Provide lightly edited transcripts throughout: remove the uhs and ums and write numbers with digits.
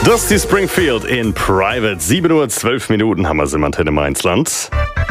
Dusty Springfield in Private. 7:12 Uhr haben wir es im Antenne Mainzland.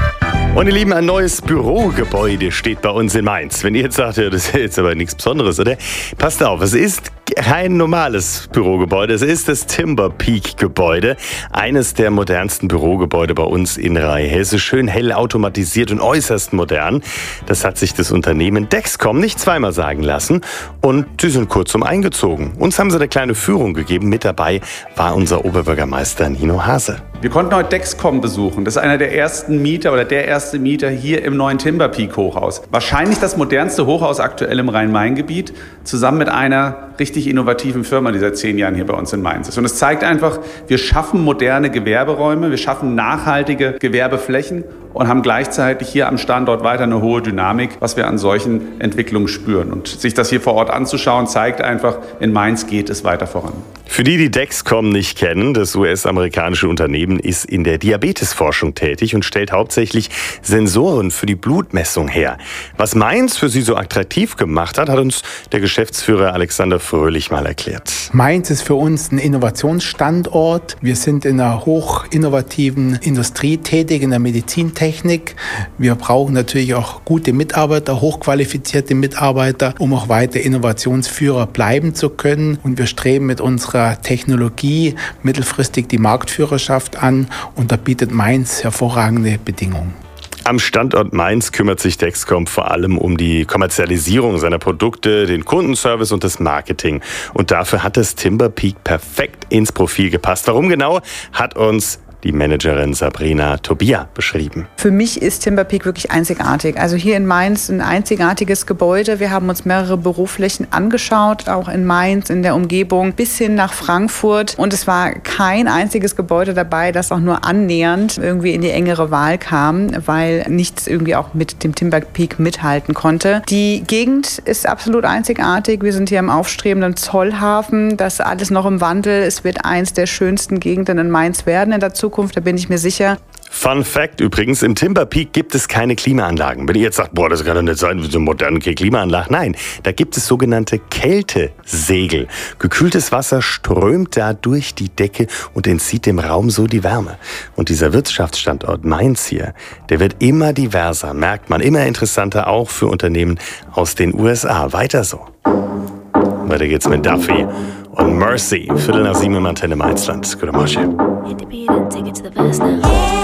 Und ihr Lieben, ein neues Bürogebäude steht bei uns in Mainz. Wenn ihr jetzt sagt, ja, das ist jetzt aber nichts Besonderes, oder? Passt auf, es ist kein normales Bürogebäude, es ist das Timber Peak Gebäude. Eines der modernsten Bürogebäude bei uns in Rheinhesse. Schön hell automatisiert und äußerst modern. Das hat sich das Unternehmen Dexcom nicht zweimal sagen lassen. Und sie sind kurzum eingezogen. Uns haben sie eine kleine Führung gegeben. Mit dabei war unser Oberbürgermeister Nino Hase. Wir konnten heute Dexcom besuchen. Das ist einer der ersten Mieter oder der erste Mieter hier im neuen Timber Peak Hochhaus. Wahrscheinlich das modernste Hochhaus aktuell im Rhein-Main-Gebiet, zusammen mit einer richtig innovativen Firma, die seit 10 Jahren hier bei uns in Mainz ist. Und es zeigt einfach, wir schaffen moderne Gewerberäume, wir schaffen nachhaltige Gewerbeflächen und haben gleichzeitig hier am Standort weiter eine hohe Dynamik, was wir an solchen Entwicklungen spüren. Und sich das hier vor Ort anzuschauen, zeigt einfach, in Mainz geht es weiter voran. Für die Dexcom nicht kennen, das US-amerikanische Unternehmen ist in der Diabetesforschung tätig und stellt hauptsächlich Sensoren für die Blutmessung her. Was Mainz für sie so attraktiv gemacht hat, hat uns der Geschäftsführer Alexander Fröhlich mal erklärt. Mainz ist für uns ein Innovationsstandort. Wir sind in einer hochinnovativen Industrie tätig, in der Medizintechnik. Wir brauchen natürlich auch gute Mitarbeiter, hochqualifizierte Mitarbeiter, um auch weiter Innovationsführer bleiben zu können. Und wir streben mit unserer Technologie mittelfristig die Marktführerschaft an und da bietet Mainz hervorragende Bedingungen. Am Standort Mainz kümmert sich Dexcom vor allem um die Kommerzialisierung seiner Produkte, den Kundenservice und das Marketing. Und dafür hat das Timber Peak perfekt ins Profil gepasst. Warum genau, hat uns die Managerin Sabrina Tobia beschrieben. Für mich ist Timber Peak wirklich einzigartig. Also hier in Mainz ein einzigartiges Gebäude. Wir haben uns mehrere Büroflächen angeschaut, auch in Mainz, in der Umgebung, bis hin nach Frankfurt. Und es war kein einziges Gebäude dabei, das auch nur annähernd irgendwie in die engere Wahl kam, weil nichts irgendwie auch mit dem Timber Peak mithalten konnte. Die Gegend ist absolut einzigartig. Wir sind hier im aufstrebenden Zollhafen. Das ist alles noch im Wandel. Es wird eins der schönsten Gegenden in Mainz werden in der Zukunft, da bin ich mir sicher. Fun Fact übrigens, im Timber Peak gibt es keine Klimaanlagen. Wenn ihr jetzt sagt, das kann doch nicht sein, so moderne Klimaanlagen. Nein, da gibt es sogenannte Kältesegel. Gekühltes Wasser strömt da durch die Decke und entzieht dem Raum so die Wärme. Und dieser Wirtschaftsstandort Mainz hier, der wird immer diverser, merkt man, immer interessanter, auch für Unternehmen aus den USA. Weiter so. Weiter geht's mit Duffy und Mercy. 7:15 im Antenne Mainzland. Gute Morgen.